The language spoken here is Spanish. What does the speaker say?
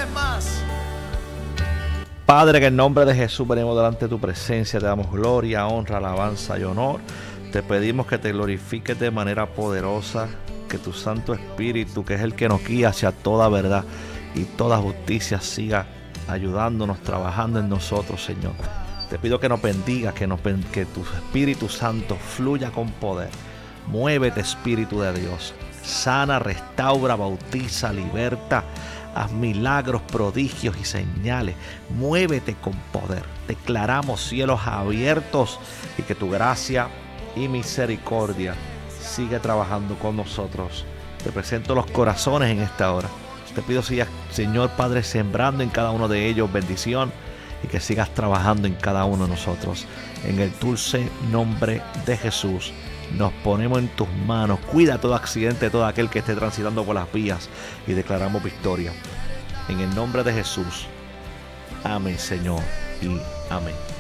vez más. Padre, en el nombre de Jesús venimos delante de tu presencia, te damos gloria, honra, alabanza y honor. Te pedimos que te glorifiques de manera poderosa, que tu Santo Espíritu, que es el que nos guía hacia toda verdad y toda justicia, siga ayudándonos, trabajando en nosotros, Señor. Te pido que nos bendigas, que tu Espíritu Santo fluya con poder. Muévete, Espíritu de Dios. Sana, restaura, bautiza, liberta. Haz milagros, prodigios y señales. Muévete con poder. Declaramos cielos abiertos y que tu gracia y misericordia siga trabajando con nosotros. Te presento los corazones en esta hora. Te pido, Señor Padre, sembrando en cada uno de ellos bendición y que sigas trabajando en cada uno de nosotros. En el dulce nombre de Jesús nos ponemos en tus manos. Cuida todo accidente, todo aquel que esté transitando por las vías, y declaramos victoria. En el nombre de Jesús. Amén, Señor, y amén.